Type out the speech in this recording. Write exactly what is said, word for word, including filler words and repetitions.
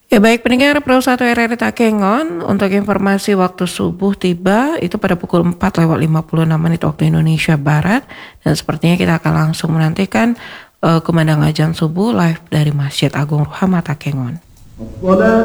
Ya baik pendengar Pro satu R R I Takengon, untuk informasi waktu subuh tiba itu pada pukul empat lewat lima puluh enam menit waktu Indonesia Barat, dan sepertinya kita akan langsung menantikan uh, kumandang azan subuh live dari Masjid Agung Ruhama Takengon.